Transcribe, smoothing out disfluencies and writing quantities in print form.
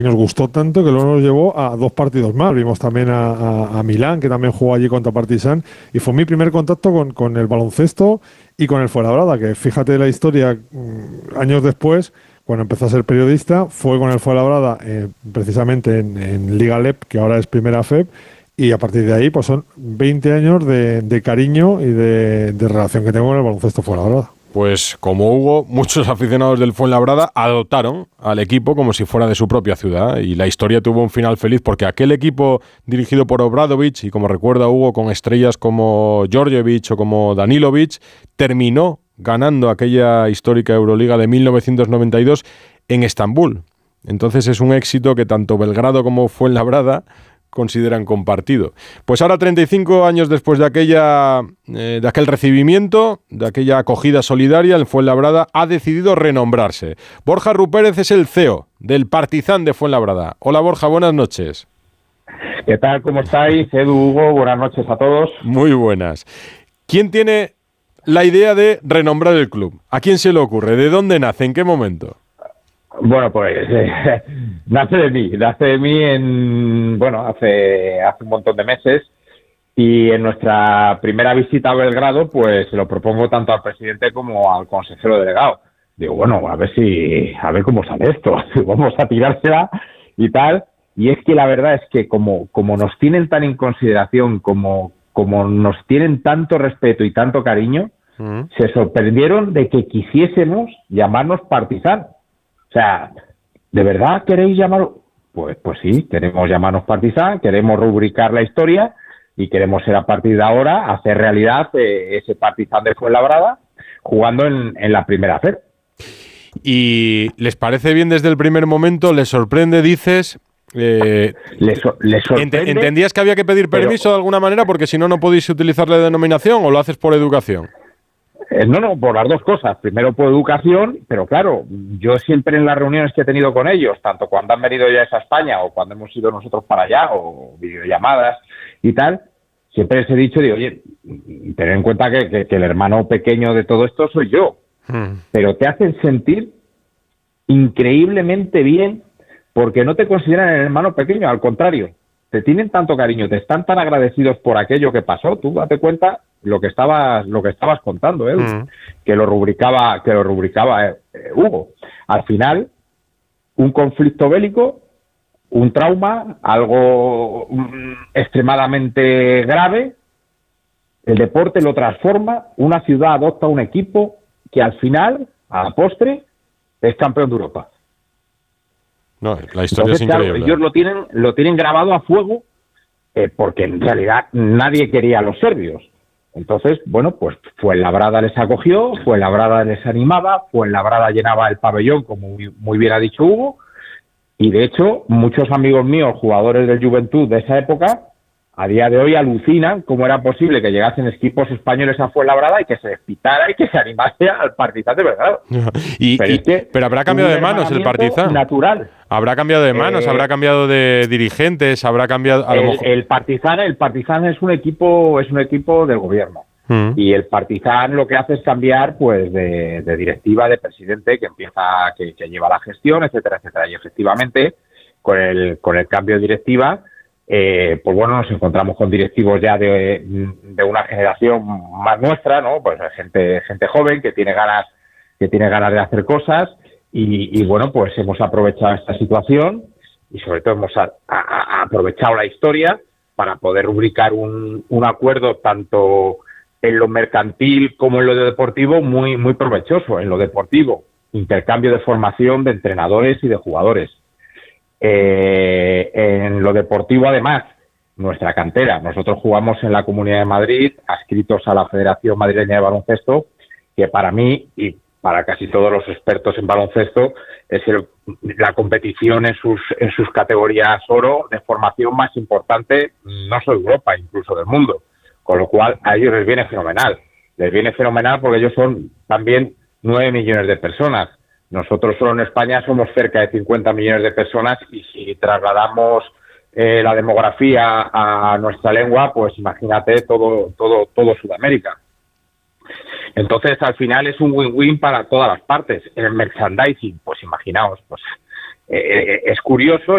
nos gustó tanto que luego nos llevó a 2 partidos más. Vimos también a Milán, que también jugó allí contra Partizan, y fue mi primer contacto con el baloncesto y con el Fuenlabrada, que fíjate la historia, años después, cuando empezó a ser periodista, fue con el Fuenlabrada, precisamente en Liga LEP, que ahora es Primera FEP, y a partir de ahí pues son 20 años de cariño y de relación que tengo con el baloncesto Fuenlabrada. Pues como Hugo, muchos aficionados del Fuenlabrada adoptaron al equipo como si fuera de su propia ciudad, y la historia tuvo un final feliz porque aquel equipo dirigido por Obradovic, y como recuerda Hugo, con estrellas como Djordjevic o como Danilovic, terminó ganando aquella histórica Euroliga de 1992 en Estambul. Entonces es un éxito que tanto Belgrado como Fuenlabrada consideran compartido. Pues ahora, 35 años después de aquel recibimiento, de aquella acogida solidaria, el Fuenlabrada ha decidido renombrarse. Borja Rupérez es el CEO del Partizan de Fuenlabrada. Hola Borja, buenas noches. ¿Qué tal? ¿Cómo estáis? Edu, Hugo, buenas noches a todos. Muy buenas. ¿Quién tiene la idea de renombrar el club? ¿A quién se le ocurre? ¿De dónde nace? ¿En qué momento? Bueno, pues nace de mí hace un montón de meses, y en nuestra primera visita a Belgrado pues se lo propongo tanto al presidente como al consejero delegado. Digo, bueno, a ver cómo sale esto, vamos a tirársela y tal. Y es que la verdad es que como nos tienen tan en consideración, como nos tienen tanto respeto y tanto cariño, se sorprendieron de que quisiésemos llamarnos Partizan. O sea, ¿de verdad queréis llamarlo? Pues sí, queremos llamarnos Partizan, queremos rubricar la historia y queremos ser, a partir de ahora, hacer realidad ese Partizan de Fuenlabrada jugando en la Primera FEP. ¿Y les parece bien desde el primer momento? ¿Les sorprende, dices? Les sorprende. ¿Entendías que había que pedir permiso de alguna manera porque si no, no podéis utilizar la denominación, o lo haces por educación? No, por las dos cosas. Primero por educación, pero claro, yo siempre en las reuniones que he tenido con ellos, tanto cuando han venido ya a España o cuando hemos ido nosotros para allá, o videollamadas y tal, siempre les he dicho, digo, oye, tener en cuenta que el hermano pequeño de todo esto soy yo. Pero te hacen sentir increíblemente bien porque no te consideran el hermano pequeño, al contrario, te tienen tanto cariño, te están tan agradecidos por aquello que pasó. Tú date cuenta lo que estabas contando, que lo rubricaba Hugo. Al final, un conflicto bélico, un trauma, algo extremadamente grave, el deporte lo transforma, una ciudad adopta un equipo que al final, a la postre, es campeón de Europa. No, la historia es increíble. Claro, ellos lo tienen grabado a fuego, porque en realidad nadie quería a los serbios. Entonces, bueno, pues Fuenlabrada les acogió, Fuenlabrada les animaba, Fuenlabrada llenaba el pabellón, como muy bien ha dicho Hugo, y de hecho muchos amigos míos, jugadores del Juventud de esa época, a día de hoy alucinan cómo era posible que llegasen equipos españoles a Fuenlabrada y que se despitara y que se animase al Partizan de Belgrado. Pero habrá cambiado de manos el Partizan. Natural. Habrá cambiado de manos, habrá cambiado de dirigentes, habrá cambiado a lo mejor. El Partizan es un equipo del gobierno. Y el Partizan lo que hace es cambiar pues de directiva, de presidente que lleva la gestión, etcétera, etcétera. Y efectivamente, con el cambio de directiva, pues bueno, nos encontramos con directivos ya de una generación más nuestra, ¿no? Pues gente joven que tiene ganas de hacer cosas, y bueno, pues hemos aprovechado esta situación y sobre todo hemos aprovechado la historia para poder rubricar un acuerdo tanto en lo mercantil como en lo deportivo muy, muy provechoso. En lo deportivo, intercambio de formación de entrenadores y de jugadores. En lo deportivo, además, nuestra cantera. Nosotros jugamos en la Comunidad de Madrid, adscritos a la Federación Madrileña de Baloncesto, que para mí y para casi todos los expertos en baloncesto es la competición en sus categorías oro de formación más importante, no solo de Europa, incluso del mundo. Con lo cual a ellos les viene fenomenal. Les viene fenomenal porque ellos son también 9 millones de personas. Nosotros solo en España somos cerca de 50 millones de personas, y si trasladamos la demografía a nuestra lengua, pues imagínate todo Sudamérica. Entonces, al final es un win-win para todas las partes. En el merchandising, pues imaginaos, pues es curioso.